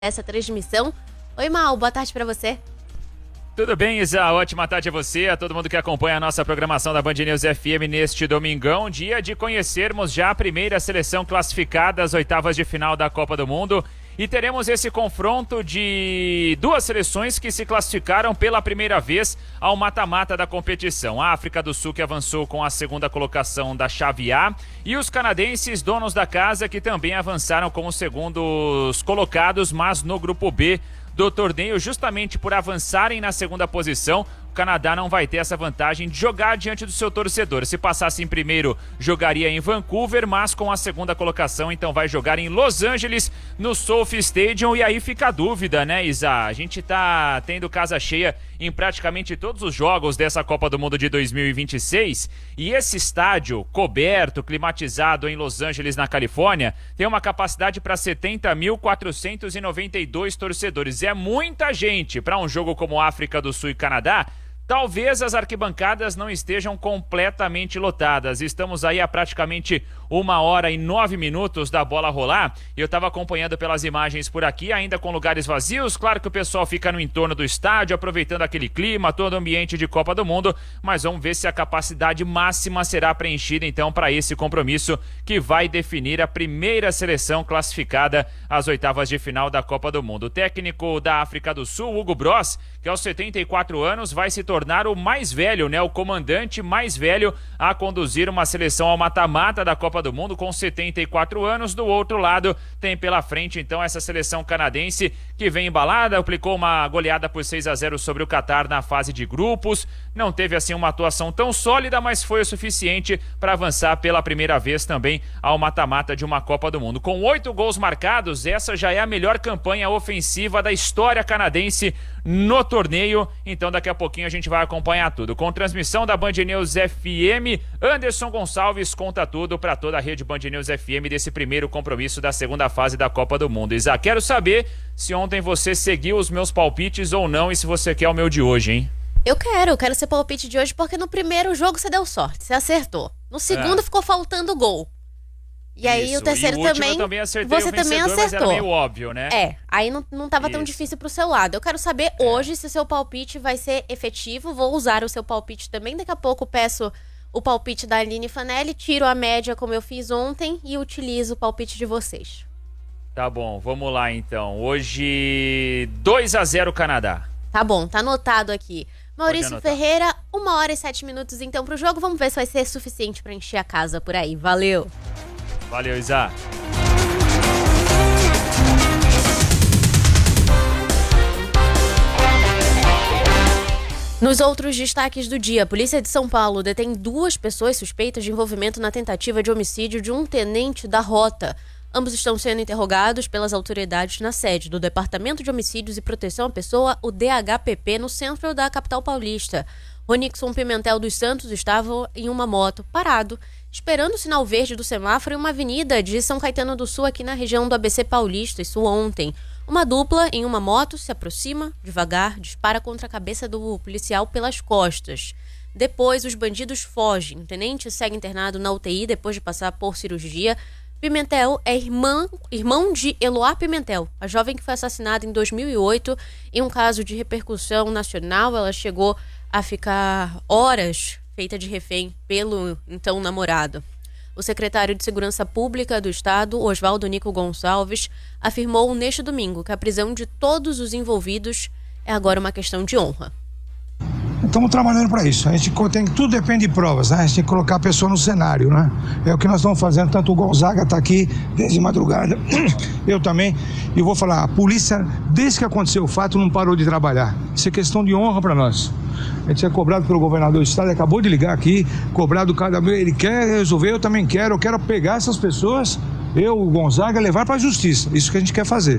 essa transmissão. Oi, Mal, boa tarde para você. Tudo bem, Isa? Ótima tarde a você, a todo mundo que acompanha a nossa programação da Band News FM neste domingão, dia de conhecermos já a primeira seleção classificada às oitavas de final da Copa do Mundo. E teremos esse confronto de duas seleções que se classificaram pela primeira vez ao mata-mata da competição. A África do Sul, que avançou com a segunda colocação da chave A, e os canadenses, donos da casa, que também avançaram como segundos colocados, mas no grupo B do torneio, justamente por avançarem na segunda posição. O Canadá não vai ter essa vantagem de jogar diante do seu torcedor. Se passasse em primeiro, jogaria em Vancouver, mas com a segunda colocação, então vai jogar em Los Angeles, no SoFi Stadium. E aí fica a dúvida, né, Isa? A gente tá tendo casa cheia em praticamente todos os jogos dessa Copa do Mundo de 2026. E esse estádio, coberto, climatizado em Los Angeles, na Califórnia, tem uma capacidade para 70.492 torcedores. É muita gente para um jogo como África do Sul e Canadá. Talvez as arquibancadas não estejam completamente lotadas. Estamos aí a praticamente 1h09 da bola rolar. Eu estava acompanhando pelas imagens por aqui, ainda com lugares vazios. Claro que o pessoal fica no entorno do estádio, aproveitando aquele clima, todo o ambiente de Copa do Mundo. Mas vamos ver se a capacidade máxima será preenchida, então, para esse compromisso que vai definir a primeira seleção classificada às oitavas de final da Copa do Mundo. O técnico da África do Sul, Hugo Broos, que aos 74 anos vai se tornar o mais velho, né? O comandante mais velho a conduzir uma seleção ao mata-mata da Copa do Mundo, com 74 anos. Do outro lado, tem pela frente, então, essa seleção canadense que vem embalada, aplicou uma goleada por 6-0 sobre o Catar na fase de grupos. Não teve, assim, uma atuação tão sólida, mas foi o suficiente para avançar pela primeira vez também ao mata-mata de uma Copa do Mundo. Com 8 gols marcados, essa já é a melhor campanha ofensiva da história canadense no torneio. Então daqui a pouquinho a gente vai acompanhar tudo. Com transmissão da Band News FM, Anderson Gonçalves conta tudo para toda a rede Band News FM desse primeiro compromisso da segunda fase da Copa do Mundo. Isa, quero saber se ontem você seguiu os meus palpites ou não e se você quer o meu de hoje, hein? Eu quero ser palpite de hoje porque no primeiro jogo você deu sorte, você acertou. No segundo ficou faltando gol. E aí isso. O terceiro e o também, eu também acertei, você o vencedor, também acertou. Mas era meio óbvio, né? Aí não tava tão difícil pro seu lado. Eu quero saber hoje se o seu palpite vai ser efetivo. Vou usar o seu palpite também. Daqui a pouco peço o palpite da Aline Fanelli, tiro a média como eu fiz ontem e utilizo o palpite de vocês. Tá bom, vamos lá então. Hoje 2-0 Canadá. Tá bom, tá anotado aqui. Maurício Ferreira, 1h07 então pro jogo. Vamos ver se vai ser suficiente pra encher a casa por aí. Valeu! Valeu, Isa. Nos outros destaques do dia, a Polícia de São Paulo detém 2 pessoas suspeitas de envolvimento na tentativa de homicídio de um tenente da Rota. Ambos estão sendo interrogados pelas autoridades na sede do Departamento de Homicídios e Proteção à Pessoa, o DHPP, no centro da capital paulista. Ronixon Pimentel dos Santos estava em uma moto, parado, esperando o sinal verde do semáforo em uma avenida de São Caetano do Sul, aqui na região do ABC Paulista, isso ontem. Uma dupla em uma moto se aproxima, devagar, dispara contra a cabeça do policial pelas costas. Depois, os bandidos fogem. O tenente segue internado na UTI depois de passar por cirurgia. Pimentel é irmão de Eloá Pimentel, a jovem que foi assassinada em 2008 em um caso de repercussão nacional. Ela chegou a ficar horas feita de refém pelo então namorado. O secretário de Segurança Pública do Estado, Oswaldo Nico Gonçalves, afirmou neste domingo que a prisão de todos os envolvidos é agora uma questão de honra. Estamos trabalhando para isso. A gente tem, tudo depende de provas, né? A gente tem que colocar a pessoa no cenário, né? É o que nós estamos fazendo. Tanto o Gonzaga está aqui desde madrugada, eu também. E vou falar, a polícia, desde que aconteceu o fato, não parou de trabalhar. Isso é questão de honra para nós. A gente é cobrado pelo governador do estado, ele acabou de ligar aqui, cobrado cada vez. Ele quer resolver, eu também quero. Eu quero pegar essas pessoas, eu, o Gonzaga, levar para a justiça. Isso que a gente quer fazer.